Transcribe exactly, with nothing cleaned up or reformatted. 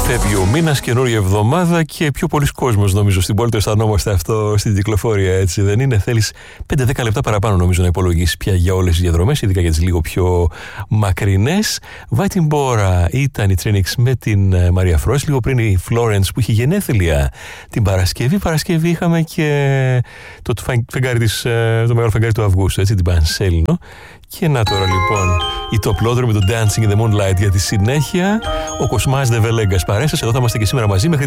Φεύγει ο μήνας, καινούργια εβδομάδα και πιο πολλοί κόσμος, νομίζω, στην πόλη το αισθανόμαστε αυτό στην κυκλοφορία, έτσι δεν είναι? Θέλεις πέντε δέκα λεπτά παραπάνω, νομίζω, να υπολογίσεις πια για όλες τις διαδρομές, ειδικά για τις λίγο πιο μακρινές. Βάιτιν Μπόρα ήταν η Trinix με την Μαρία Φρόης, λίγο πριν η Florence που είχε γενέθλια την Παρασκευή. Παρασκευή είχαμε και το, φεγγάρι της, το μεγάλο φεγγάρι του Αυγούστου, έτσι, την Πανσέλινο. Και να τώρα λοιπόν η Τοπλόδρομη με το Dancing in the Moonlight για τη συνέχεια. Ο Κοσμάς Δεβελέγκας παρέστας. Εδώ θα είμαστε και σήμερα μαζί μέχρι